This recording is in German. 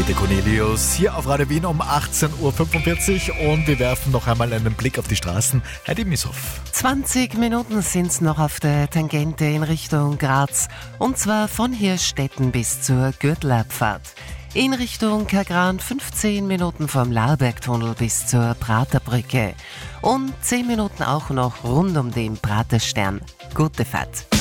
Beate Cornelius hier auf Radio Wien um 18.45 Uhr und wir werfen noch einmal einen Blick auf die Straßen. Heidi Mishoff. 20 Minuten sind's noch auf der Tangente in Richtung Graz und zwar von Hirstetten bis zur Gürtelabfahrt. In Richtung Kagran 15 Minuten vom Laarbergtunnel bis zur Praterbrücke und 10 Minuten auch noch rund um den Praterstern. Gute Fahrt.